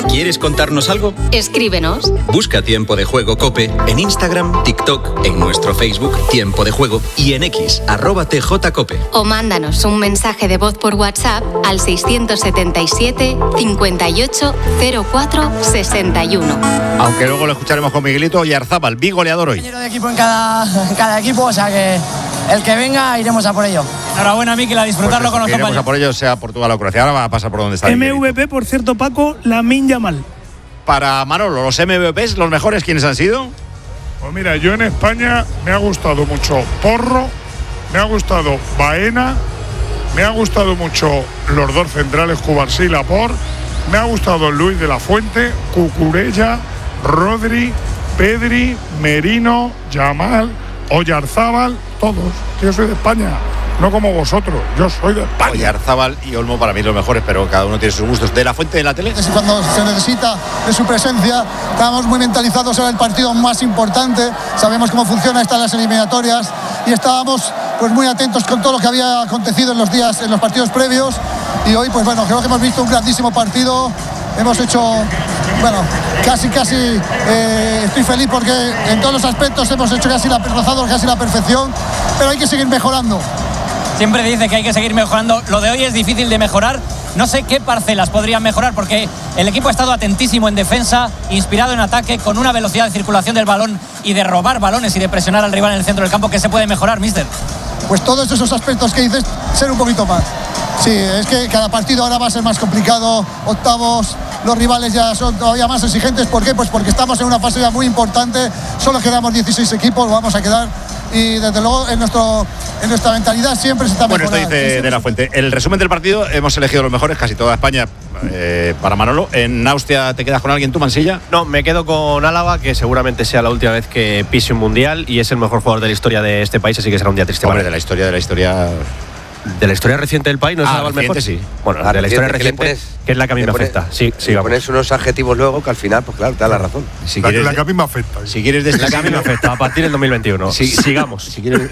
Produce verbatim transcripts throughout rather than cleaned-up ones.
¿Quieres contarnos algo? Escríbenos. Busca Tiempo de Juego COPE en Instagram, TikTok, en nuestro Facebook Tiempo de Juego y en X, arroba tjcope. O mándanos un mensaje de voz por WhatsApp al seiscientos setenta y siete, cincuenta y ocho, cero cuatro, sesenta y uno. Aunque luego lo escucharemos con Miguelito Oyarzábal, bigoleador hoy. Compañero de equipo en cada, en cada equipo, o sea que el que venga iremos a por ello. Enhorabuena, Mikel, a disfrutarlo Pues con los iremos compañeros. a por ello, sea Portugal o Croacia. Ahora va a pasar por donde está. M V P, por cierto, Paco, Lamine Yamal. Para Manolo, los M V Ps, los mejores, ¿quiénes han sido? Pues mira, yo en España me ha gustado mucho Porro, me ha gustado Baena, me ha gustado mucho los dos centrales, Cubarsí y Laporte, me ha gustado Luis de la Fuente, Cucurella, Rodri, Pedri, Merino, Yamal, Oyarzábal, todos. Yo soy de España, no como vosotros, yo soy de España. Oyarzábal y Olmo para mí los mejores, pero cada uno tiene sus gustos. ¿De la Fuente de la tele? Cuando se necesita de su presencia, estamos muy mentalizados en el partido más importante, sabemos cómo funciona estas las eliminatorias y estábamos pues muy atentos con todo lo que había acontecido en los días, en los partidos previos, y hoy pues bueno, creo que hemos visto un grandísimo partido. Hemos hecho, bueno, casi, casi, eh, estoy feliz porque en todos los aspectos hemos hecho casi la, rozado casi la perfección, pero hay que seguir mejorando. Siempre dice que hay que seguir mejorando. Lo de hoy es difícil de mejorar. No sé qué parcelas podrían mejorar, porque el equipo ha estado atentísimo en defensa, inspirado en ataque, con una velocidad de circulación del balón y de robar balones y de presionar al rival en el centro del campo. ¿Qué se puede mejorar, míster? Pues todos esos aspectos que dices, ser un poquito más. Sí, es que cada partido ahora va a ser más complicado, octavos, los rivales ya son todavía más exigentes. ¿Por qué? Pues porque estamos en una fase ya muy importante, solo quedamos dieciséis equipos, vamos a quedar, y desde luego en, nuestro, en nuestra mentalidad siempre se está mejorando. Bueno, esto dice de la Fuente. El resumen del partido, hemos elegido los mejores, casi toda España, eh, para Manolo. ¿En Austria te quedas con alguien tú, Mansilla? No, me quedo con Álava, que seguramente sea la última vez que pise un mundial y es el mejor jugador de la historia de este país, así que será un día triste. Hombre, ¿vale? de la historia, de la historia... ¿De la historia reciente del país no es ah, Álava el mejor? Sí. Bueno, la de la historia reciente, pones, que es la que a mí me pones, afecta. Sí, si pones unos adjetivos luego que al final, pues claro, te da la razón. Si la, quieres, la que a mí me afecta. Si quieres de la que a mí me afecta, a partir del dos mil veintiuno. Sí, sigamos. Si quieres,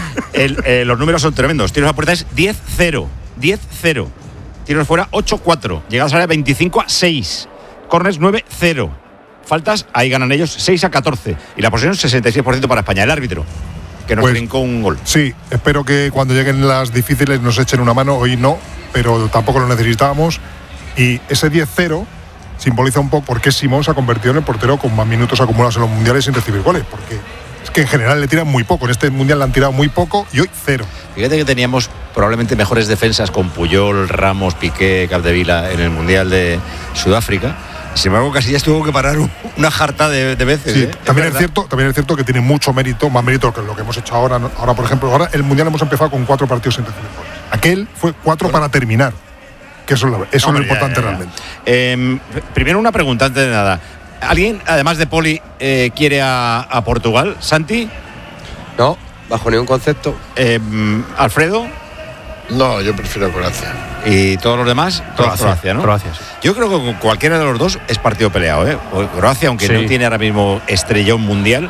el, eh, los números son tremendos. Tiros a puerta es diez cero. diez cero. Tiros fuera ocho cuatro. Llegadas a área veinticinco a seis. Corners nueve cero. Faltas, ahí ganan ellos seis a catorce. Y la posesión sesenta y seis por ciento para España. El árbitro, que nos pues, brincó un gol. Sí, espero que cuando lleguen las difíciles nos echen una mano. Hoy no, pero tampoco lo necesitábamos. Y ese diez cero simboliza un poco por qué Simón se ha convertido en el portero con más minutos acumulados en los mundiales sin recibir goles. Porque es que en general le tiran muy poco. En este mundial le han tirado muy poco y hoy cero. Fíjate que teníamos probablemente mejores defensas con Puyol, Ramos, Piqué, Capdevila en el mundial de Sudáfrica. Sin embargo, Casillas tuvo que parar una jarta de, de veces. Sí, ¿eh? también, es es cierto, también es cierto que tiene mucho mérito, más mérito que lo que hemos hecho ahora. Ahora, por ejemplo, ahora el mundial hemos empezado con cuatro partidos sin recibir goles. Aquel fue cuatro bueno. para terminar. Que eso, eso no, es lo importante ya, ya, ya. realmente. Eh, primero una pregunta antes de nada. ¿Alguien, además de Poli, eh, quiere a, a Portugal? ¿Santi? No, bajo ningún concepto. Eh, ¿Alfredo? No, yo prefiero Croacia. ¿Y todos los demás? Croacia, Croacia, ¿no? Croacia, sí. Yo creo que con cualquiera de los dos es partido peleado, ¿eh? Croacia, aunque sí. no tiene ahora mismo estrellón mundial,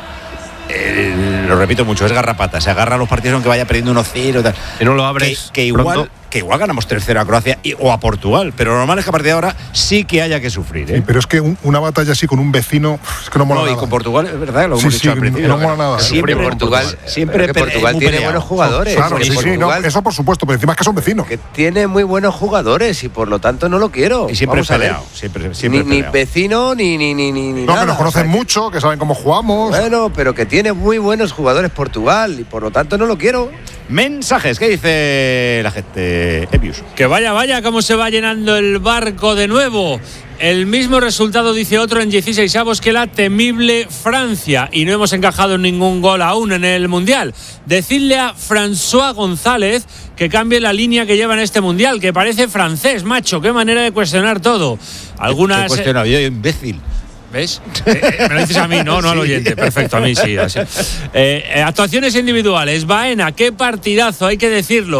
eh, lo repito mucho, es garrapata. Se agarra a los partidos aunque vaya perdiendo uno cero. Si no lo abres que, que igual pronto. que igual ganamos tres cero a Croacia y, o a Portugal, pero lo normal es que a partir de ahora sí que haya que sufrir, ¿eh? Sí, pero es que un, una batalla así con un vecino es que no mola no, nada. Y con Portugal, es verdad, lo hemos sí, dicho sí, al principio. No, no mola nada. Siempre Siempre Portugal, Portugal, siempre que Portugal tiene peleado. buenos jugadores. Claro, sí, Portugal, sí, no, eso por supuesto, pero encima es que son vecinos. Que tiene muy buenos jugadores y por lo tanto no lo quiero. Y siempre es peleado, siempre, siempre ni, ni vecino ni ni ni ni No, nada. que nos conocen o sea, mucho, que saben cómo jugamos. Bueno, pero que tiene muy buenos jugadores Portugal y por lo tanto no lo quiero. Mensajes, ¿qué dice la gente? Evius. Que vaya, vaya, cómo se va llenando el barco de nuevo. El mismo resultado, dice otro, en dieciseisavos que la temible Francia. Y no hemos encajado ningún gol aún en el Mundial. Decidle a François González que cambie la línea que lleva en este Mundial, que parece francés, macho. Qué manera de cuestionar todo. Algunas... He cuestionado yo, imbécil. ¿Ves? Eh, eh, me lo dices a mí, no, no al oyente. Perfecto, a mí sí. Así. Eh, eh, actuaciones individuales. Baena, qué partidazo, hay que decirlo.